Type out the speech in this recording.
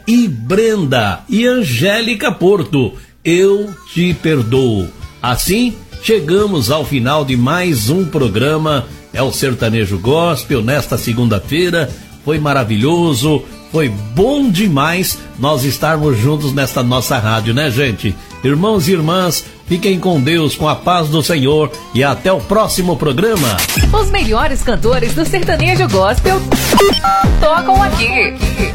e Brenda e Angélica Porto, Eu Te Perdoo. Assim, chegamos ao final de mais um programa, é o Sertanejo Gospel, nesta segunda-feira. Foi maravilhoso, foi bom demais nós estarmos juntos nesta nossa rádio, né, gente? Irmãos e irmãs, fiquem com Deus, com a paz do Senhor e até o próximo programa. Os melhores cantores do Sertanejo Gospel tocam aqui.